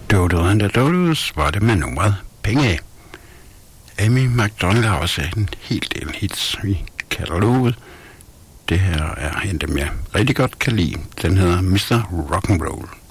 Dodo and the Dodos var det med nummeret Penge. Amy McDonald har også en hel del hits i kataloget. Det her er en, dem jeg rigtig godt kan lide. Den hedder Mr. Rock'n'Roll.